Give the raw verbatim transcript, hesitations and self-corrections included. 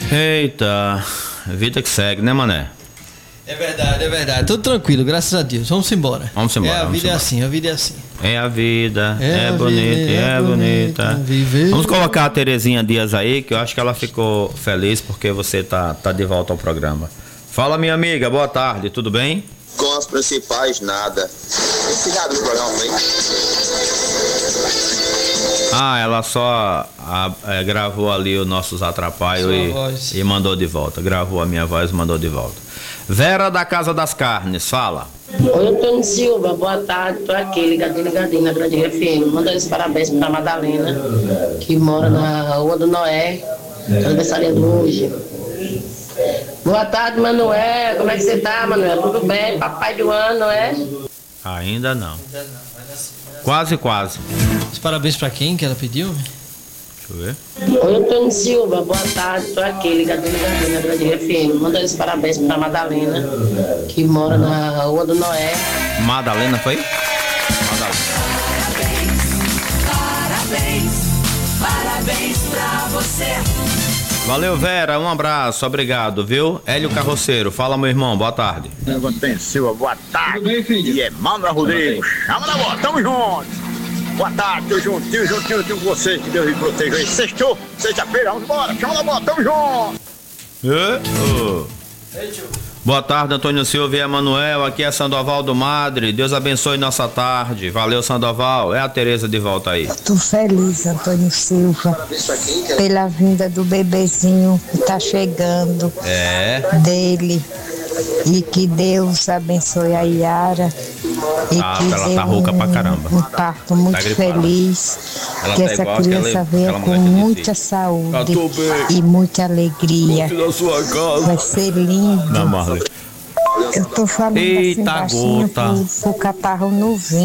Eita, vida que segue, né, mané? É verdade, é verdade. Tudo tranquilo, graças a Deus. Vamos embora. Vamos embora. É, a vamos vida embora. é assim, a vida é assim. É a vida, é, É a bonita, vida, é, é bonita. bonita, viver. Vamos colocar a Terezinha Dias aí, que eu acho que ela ficou feliz porque você tá, tá de volta ao programa. Fala, minha amiga, boa tarde, tudo bem? Com as principais, nada. Esse nada do programa aí. Ah, ela só a, é, gravou ali os nossos atrapalhos e, e mandou de volta. Gravou a minha voz e mandou de volta. Vera da Casa das Carnes, fala. Oi, Antônio Silva, boa tarde, tô aqui, ligadinho, ligadinho na Grande F M. Manda os parabéns pra Madalena, que mora na Rua do Noé, aniversariando hoje. Boa tarde, Manuel, como é que você tá, Manuel? Tudo bem? Papai do ano, é? Ainda não. Quase, quase. Os parabéns pra quem que ela pediu? Deixa eu ver. Oi, Antônio Silva, boa tarde, tô aqui, ligadinho, ligadinho na Grande F M. Manda os parabéns pra Madalena, que mora na Rua do Noé. Madalena foi? Madalena. Parabéns, parabéns pra você. Valeu, Vera, um abraço, obrigado, viu? Hélio Carroceiro, fala, meu irmão, boa tarde. Antônio Silva, boa tarde. Tudo bem, filho? E Emmanuel Rodrigo, chama na bola, tamo junto. Boa tarde, tô juntinho, juntinho, juntinho com vocês, que Deus me proteja aí. Sextou, sexta-feira, vamos embora, chama na bola, tamo junto. É? Oh. Boa tarde, Antônio Silva e Emanuel, aqui é Sandoval do Madre, Deus abençoe nossa tarde, valeu, Sandoval, é a Tereza de volta aí. Tô feliz, Antônio Silva, pela vinda do bebezinho que tá chegando, É. dele, e que Deus abençoe a Yara, e Ah, que ela dê tá rouca um, pra caramba. um parto muito Tá gripada. feliz, Ela que tá essa igual criança aquela- venha aquela com mulher que muita disse, saúde "Tá tudo bem. e muita alegria, Na sua casa. vai ser lindo. Na Marley. Eu tô falando Eita, assim baixinho gota. pro, pro catarro no vinho.